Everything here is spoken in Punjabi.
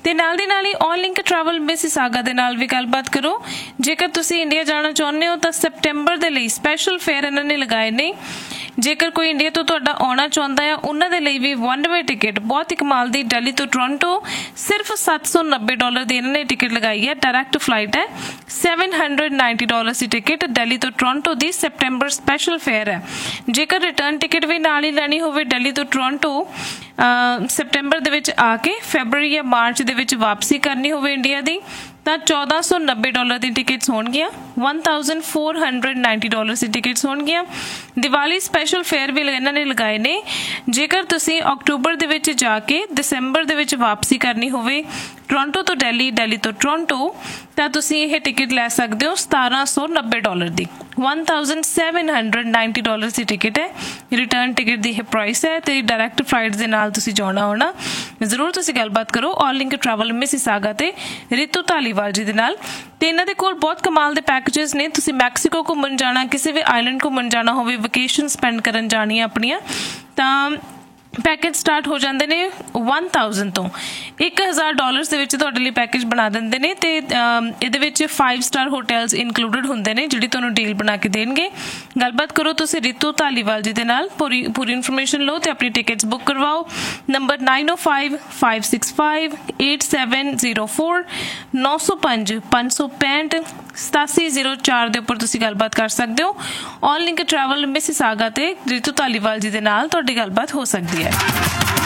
ਤੇ ਨਾਲ ਦੀ ਨਾਲ ਹੀ ऑल लिंक ट्रैवल मिसिसागा ਦੇ ਨਾਲ ਵੀ ਗੱਲਬਾਤ ਕਰੋ। ਜੇਕਰ ਤੁਸੀਂ ਇੰਡੀਆ ਜਾਣਾ ਚਾਹੁੰਦੇ ਹੋ ਤਾਂ ਸੈਪਟੈਂਬਰ ਦੇ ਲਈ ਸਪੈਸ਼ਲ ਫੇਅਰ ਇਹਨਾਂ ਨੇ ਲਗਾਏ ਨੇ। ਜੇਕਰ ਕੋਈ ਇੰਡੀਆ ਤੋਂ ਤੁਹਾਡਾ ਆਉਣਾ ਚਾਹੁੰਦਾ ਹੈ ਉਹਨਾਂ ਦੇ ਲਈ ਵੀ ਵਨ ਵੇ ਟਿਕਟ ਬਹੁਤ ਹੀ ਕਮਾਲ ਦੀ ਦਿੱਲੀ ਤੋਂ ਟੋਰਾਂਟੋ ਸਿਰਫ $790 ਦੀ ਇਹਨਾਂ ਨੇ ਟਿਕਟ ਲਗਾਈ ਹੈ। ਡਾਇਰੈਕਟ ਫਲਾਈਟ ਹੈ। $790 ਦੀ ਟਿਕਟ ਦਿੱਲੀ ਤੋਂ ਟੋਰਾਂਟੋ ਦੀ ਸੈਪਟੈਂਬਰ ਸਪੈਸ਼ਲ ਫੇਅਰ ਹੈ। ਜੇਕਰ ਰਿਟਰਨ ਟਿਕਟ ਵੀ ਨਾਲ ਹੀ ਲੈਣੀ ਹੋਵੇ ਦਿੱਲੀ ਤੋਂ ਟੋਰਾਂਟੋ ਸੈਪਟੈਂਬਰ ਦੇ ਵਿੱਚ ਆ ਕੇ ਫੈਬਰਰੀ ਜਾਂ ਮਾਰਚ ਦੇ ਵਿੱਚ ਵਾਪਸੀ ਕਰਨੀ ਹੋਵੇ ਇੰਡੀਆ ਦੀ ਤਾਂ $1490 ਦੀ ਟਿਕਟਸ ਹੋਣਗੀਆਂ। $1490 ਦੀ ਟਿਕਟਸ ਹੋਣਗੀਆਂ। ਦੀਵਾਲੀ ਸਪੈਸ਼ਲ ਫੇਅਰ ਵੀ ਇਹਨਾਂ ਨੇ ਲਗਾਏ ਨੇ। ਜੇਕਰ ਤੁਸੀਂ ਅਕਤੂਬਰ ਦੇ ਵਿੱਚ ਜਾ ਕੇ ਦਸੰਬਰ ਦੇ ਵਿੱਚ ਵਾਪਸੀ ਕਰਨੀ ਹੋਵੇ ਟੋਰਾਂਟੋ ਤੋਂ ਦਿੱਲੀ, ਦਿੱਲੀ ਤੋਂ ਟੋਰਾਂਟੋ ਤਾਂ ਤੁਸੀਂ ਇਹ ਟਿਕਟ ਲੈ ਸਕਦੇ ਹੋ $1790 ਦੀ। $1790 ਦੀ ਟਿਕਟ ਹੈ। ਰਿਟਰਨ ਟਿਕਟ ਦੀ ਇਹ ਪ੍ਰਾਈਸ ਹੈ ਤੇ ਡਾਇਰੈਕਟ ਫਲਾਈਟ ਦੇ ਨਾਲ ਤੁਸੀਂ ਜਾਣਾ ਹੋਣਾ। ਜ਼ਰੂਰ ਤੁਸੀਂ ਗੱਲਬਾਤ ਕਰੋ ऑल लिंक ट्रैवल मिसिसागा ਤੇ ਰਿਤੂ ਧਾਲੀਵਾਲ ਜੀ ਦੇ ਨਾਲ। ਤੇ ਇਹਨਾਂ ਦੇ ਕੋਲ ਬਹੁਤ ਕਮਾਲ ਦੇ ਪੈਕੇजेस ਨੇ। ਤੁਸੀਂ ਮੈਕਸੀਕੋ ਘੁੰਮਣ ਜਾਣਾ, ਕਿਸੇ ਵੀ ਆਈਲੈਂਡ ਘੁੰਮਣ ਜਾਣਾ ਹੋਵੇ, ਵਕੇਸ਼ਨ ਸਪੈਂਡ ਕਰਨ ਜਾਣੀ ਆਪਣੀਆਂ ਤਾਂ ਪੈਕੇਜ ਸਟਾਰਟ ਹੋ ਜਾਂਦੇ ਨੇ 1000 ਤੋਂ। $1000 ਦੇ ਵਿੱਚ ਤੁਹਾਡੇ ਲਈ ਪੈਕੇਜ ਬਣਾ ਦਿੰਦੇ ਨੇ ਤੇ ਇਹਦੇ ਵਿੱਚ 5 ਸਟਾਰ ਹੋਟਲਸ ਇਨਕਲੂਡਡ ਹੁੰਦੇ ਨੇ ਜਿਹੜੀ ਤੁਹਾਨੂੰ ਡੀਲ ਬਣਾ ਕੇ ਦੇਣਗੇ। ਗੱਲਬਾਤ ਕਰੋ ਤੁਸੀਂ ਰਿਤੂ ਧਾਲੀਵਾਲ ਜੀ ਦੇ ਨਾਲ। ਪੂਰੀ ਇਨਫੋਰਮੇਸ਼ਨ ਲਓ ਤੇ ਆਪਣੀ ਟਿਕਟਸ ਬੁੱਕ ਕਰਵਾਓ। ਨੰਬਰ 9055658704 9055658704 ਦੇ ਉੱਪਰ ਤੁਸੀਂ ਗੱਲਬਾਤ ਕਰ ਸਕਦੇ ਹੋ। ऑल लिंक ट्रैवल मिसिसागा ਤੇ ਰਿਤੂ ਧਾਲੀਵਾਲ ਜੀ ਦੇ ਨਾਲ ਤੁਹਾਡੀ ਗੱਲਬਾਤ ਹੋ ਸਕਦੀ ਹੈ।